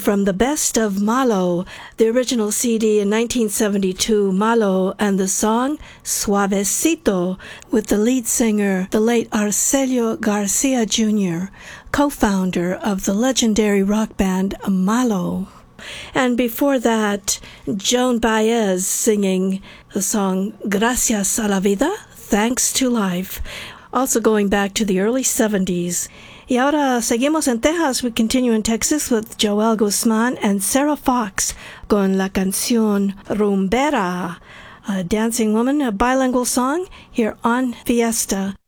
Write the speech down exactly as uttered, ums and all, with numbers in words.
from the best of Malo, the original C D in nineteen seventy-two, Malo, and the song Suavecito, with the lead singer, the late Arcelio Garcia Junior, co-founder of the legendary rock band Malo. And before that, Joan Baez singing the song Gracias a la Vida, Thanks to Life, also going back to the early seventies. Y ahora seguimos en Texas. We continue in Texas with Joel Guzman and Sarah Fox con la canción Rumbera, a dancing woman, a bilingual song here on Fiesta.